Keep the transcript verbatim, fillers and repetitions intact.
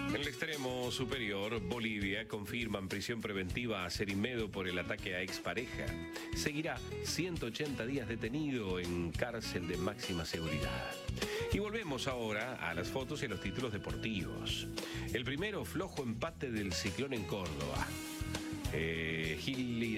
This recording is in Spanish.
En el extremo superior, Bolivia confirma en prisión preventiva a Cerimedo por el ataque a expareja. Seguirá ciento ochenta días detenido en cárcel de máxima seguridad. Y volvemos ahora a las fotos y a los títulos deportivos. El primero, flojo empate del Ciclón en Córdoba. Eh, Gil